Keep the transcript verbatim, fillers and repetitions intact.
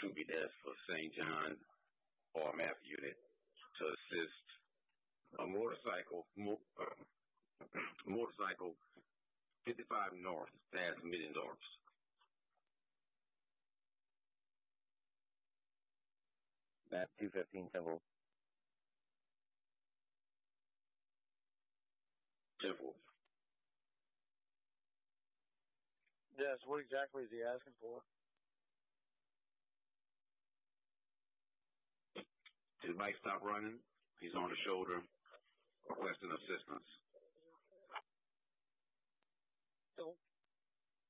to be there for Saint John or MAP unit to assist a motorcycle, mo- uh, motorcycle fifty-five North past Middendorf's. MAP two fifteen Temple. Temple. Yes, what exactly is he asking for? His bike stopped running. He's on the shoulder, requesting assistance. So